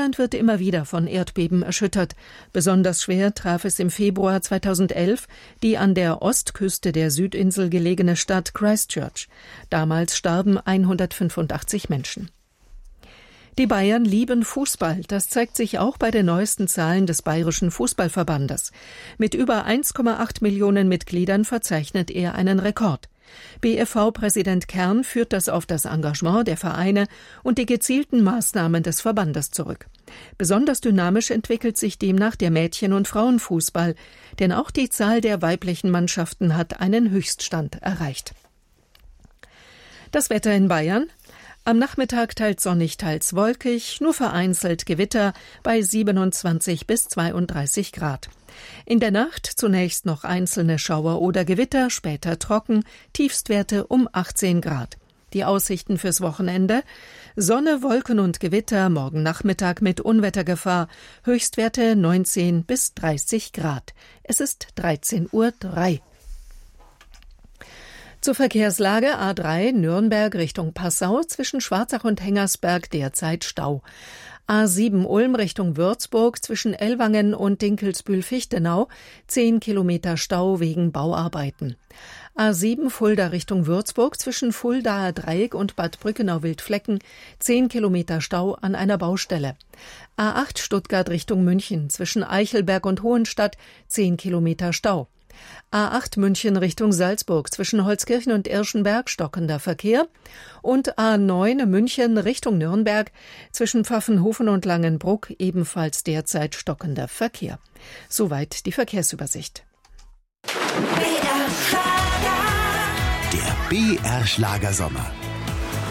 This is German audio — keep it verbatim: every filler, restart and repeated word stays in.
Deutschland wird immer wieder von Erdbeben erschüttert. Besonders schwer traf es im Februar zweitausendelf die an der Ostküste der Südinsel gelegene Stadt Christchurch. Damals starben hundertfünfundachtzig Menschen. Die Bayern lieben Fußball. Das zeigt sich auch bei den neuesten Zahlen des Bayerischen Fußballverbandes. Mit über eins Komma acht Millionen Mitgliedern verzeichnet er einen Rekord. B F V-Präsident Kern führt das auf das Engagement der Vereine und die gezielten Maßnahmen des Verbandes zurück. Besonders dynamisch entwickelt sich demnach der Mädchen- und Frauenfußball, denn auch die Zahl der weiblichen Mannschaften hat einen Höchststand erreicht. Das Wetter in Bayern: Am Nachmittag teils sonnig, teils wolkig, nur vereinzelt Gewitter bei siebenundzwanzig bis zweiunddreißig Grad. In der Nacht zunächst noch einzelne Schauer oder Gewitter, später trocken, Tiefstwerte um achtzehn Grad. Die Aussichten fürs Wochenende: Sonne, Wolken und Gewitter, morgen Nachmittag mit Unwettergefahr, Höchstwerte neunzehn bis dreißig Grad. Es ist dreizehn Uhr drei. Zur Verkehrslage: A drei Nürnberg Richtung Passau, zwischen Schwarzach und Hengersberg derzeit Stau. A sieben Ulm Richtung Würzburg, zwischen Ellwangen und Dinkelsbühl-Fichtenau, zehn Kilometer Stau wegen Bauarbeiten. A sieben Fulda Richtung Würzburg, zwischen Fuldaer Dreieck und Bad Brückenau-Wildflecken, zehn Kilometer Stau an einer Baustelle. A acht Stuttgart Richtung München, zwischen Eichelberg und Hohenstadt, zehn Kilometer Stau. A acht München Richtung Salzburg, zwischen Holzkirchen und Irschenberg stockender Verkehr, und A neun München Richtung Nürnberg, zwischen Pfaffenhofen und Langenbruck ebenfalls derzeit stockender Verkehr. Soweit die Verkehrsübersicht. Der B R Schlager Sommer.